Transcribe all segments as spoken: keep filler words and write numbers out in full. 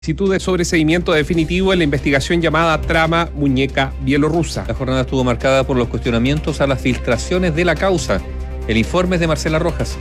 Solicitud de sobreseimiento definitivo en la investigación llamada Trama Muñeca Bielorrusa. La jornada estuvo marcada por los cuestionamientos a las filtraciones de la causa. El informe es de Marcela Rojas.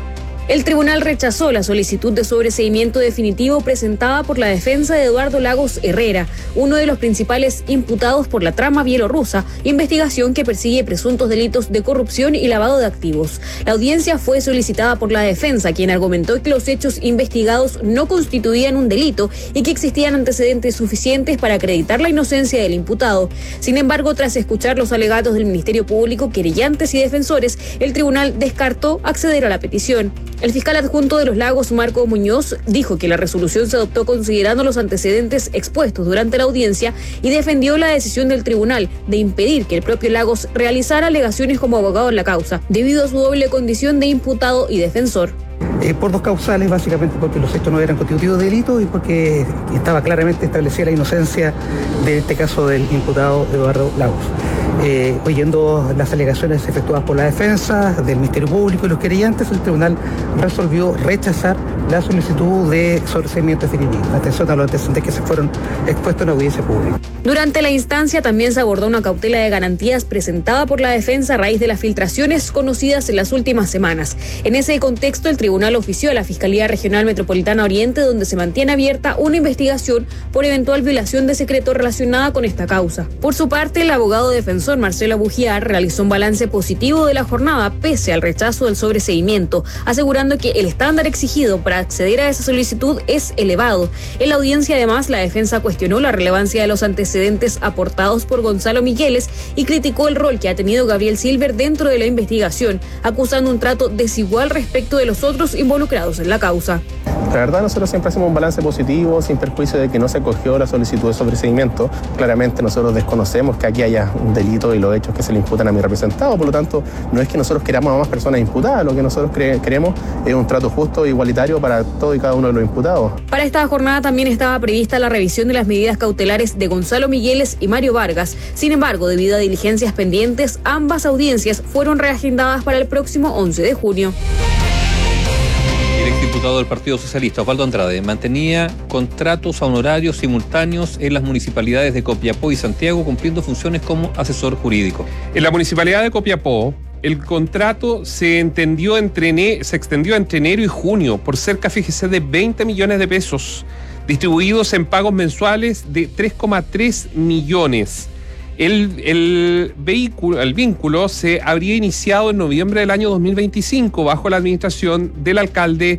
El tribunal rechazó la solicitud de sobreseimiento definitivo presentada por la defensa de Eduardo Lagos Herrera, uno de los principales imputados por la trama bielorrusa, investigación que persigue presuntos delitos de corrupción y lavado de activos. La audiencia fue solicitada por la defensa, quien argumentó que los hechos investigados no constituían un delito y que existían antecedentes suficientes para acreditar la inocencia del imputado. Sin embargo, tras escuchar los alegatos del Ministerio Público, querellantes y defensores, el tribunal descartó acceder a la petición. El fiscal adjunto de Los Lagos, Marco Muñoz, dijo que la resolución se adoptó considerando los antecedentes expuestos durante la audiencia y defendió la decisión del tribunal de impedir que el propio Lagos realizara alegaciones como abogado en la causa, debido a su doble condición de imputado y defensor. Eh, por dos causales, básicamente porque los hechos no eran constitutivos de delito y porque estaba claramente establecida la inocencia de este caso del imputado Eduardo Lagos. Eh, oyendo las alegaciones efectuadas por la defensa, del Ministerio Público y los querellantes, el tribunal resolvió rechazar la solicitud de sobreseimiento definitivo, atención a los antecedentes que se fueron expuestos en la audiencia pública. Durante la instancia también se abordó una cautela de garantías presentada por la defensa a raíz de las filtraciones conocidas en las últimas semanas. En ese contexto, el tribunal ofició a la Fiscalía Regional Metropolitana Oriente, donde se mantiene abierta una investigación por eventual violación de secreto relacionada con esta causa. Por su parte, el abogado defensor Marcelo Bugiar realizó un balance positivo de la jornada pese al rechazo del sobreseimiento, asegurando que el estándar exigido para acceder a esa solicitud es elevado. En la audiencia, además, la defensa cuestionó la relevancia de los antecedentes aportados por Gonzalo Migueles y criticó el rol que ha tenido Gabriel Silver dentro de la investigación, acusando un trato desigual respecto de los otros involucrados en la causa. La verdad, nosotros siempre hacemos un balance positivo, sin perjuicio de que no se acogió la solicitud de sobreseimiento. Claramente nosotros desconocemos que aquí haya un delito y los hechos que se le imputan a mi representado, por lo tanto, no es que nosotros queramos a más personas imputadas, lo que nosotros cre- queremos es un trato justo e igualitario para todo y cada uno de los imputados. Para esta jornada también estaba prevista la revisión de las medidas cautelares de Gonzalo Migueles y Mario Vargas. Sin embargo, debido a diligencias pendientes, ambas audiencias fueron reagendadas para el próximo once de junio. El exdiputado del Partido Socialista, Osvaldo Andrade, mantenía contratos a honorarios simultáneos en las municipalidades de Copiapó y Santiago, cumpliendo funciones como asesor jurídico. En la municipalidad de Copiapó, el contrato se, entendió entre, se extendió entre enero y junio por cerca, fíjese, de veinte millones de pesos, distribuidos en pagos mensuales de tres coma tres millones. El, el, vehículo, el vínculo se habría iniciado en noviembre del año dos mil veinticinco bajo la administración del alcalde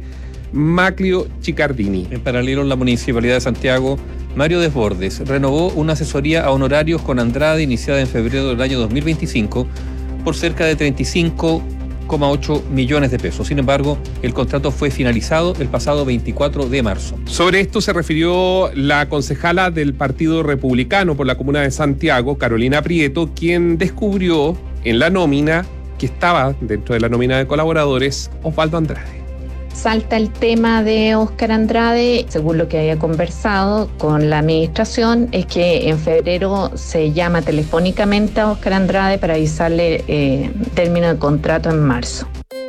Maclio Chicardini. En paralelo, en la Municipalidad de Santiago, Mario Desbordes renovó una asesoría a honorarios con Andrade iniciada en febrero del año dos mil veinticinco por cerca de treinta y cinco coma ocho millones de pesos. Sin embargo, el contrato fue finalizado el pasado veinticuatro de marzo. Sobre esto se refirió la concejala del Partido Republicano por la Comuna de Santiago, Carolina Prieto, quien descubrió en la nómina que estaba dentro de la nómina de colaboradores Osvaldo Andrade. Salta el tema de Óscar Andrade. Según lo que había conversado con la administración, es que en febrero se llama telefónicamente a Óscar Andrade para avisarle eh, término de contrato en marzo.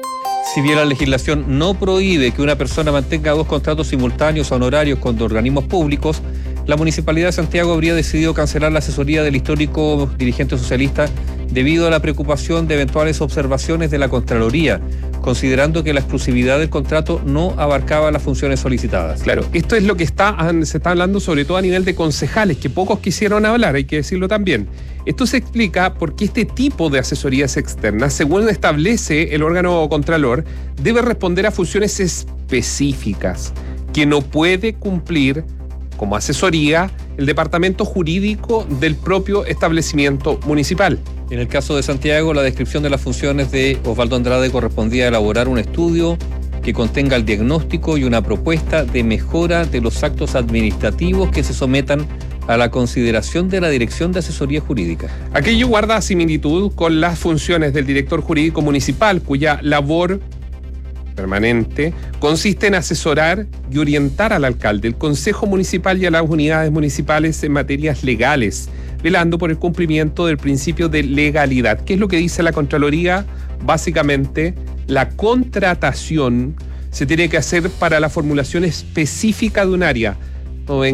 Si bien la legislación no prohíbe que una persona mantenga dos contratos simultáneos a honorarios con organismos públicos, la Municipalidad de Santiago habría decidido cancelar la asesoría del histórico dirigente socialista debido a la preocupación de eventuales observaciones de la Contraloría, considerando que la exclusividad del contrato no abarcaba las funciones solicitadas. Claro, esto es lo que está, se está hablando sobre todo a nivel de concejales, que pocos quisieron hablar, hay que decirlo también. Esto se explica porque este tipo de asesorías externas, según establece el órgano contralor, debe responder a funciones específicas que no puede cumplir como asesoría el departamento jurídico del propio establecimiento municipal. En el caso de Santiago, la descripción de las funciones de Osvaldo Andrade correspondía a elaborar un estudio que contenga el diagnóstico y una propuesta de mejora de los actos administrativos que se sometan a la consideración de la Dirección de Asesoría Jurídica. Aquello guarda similitud con las funciones del director jurídico municipal, cuya labor permanente consiste en asesorar y orientar al alcalde, el consejo municipal y a las unidades municipales en materias legales, velando por el cumplimiento del principio de legalidad. ¿Qué es lo que dice la Contraloría? Básicamente, la contratación se tiene que hacer para la formulación específica de un área, No